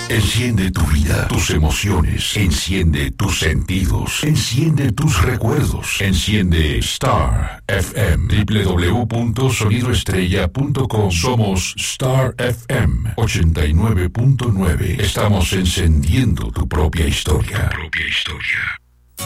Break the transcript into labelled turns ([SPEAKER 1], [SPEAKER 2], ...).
[SPEAKER 1] Enciende tu vida, tus emociones, enciende tus sentidos, enciende tus recuerdos, enciende Star FM, www.sonidoestrella.com. Somos Star FM 89.9. Estamos encendiendo tu propia historia. Tu propia historia.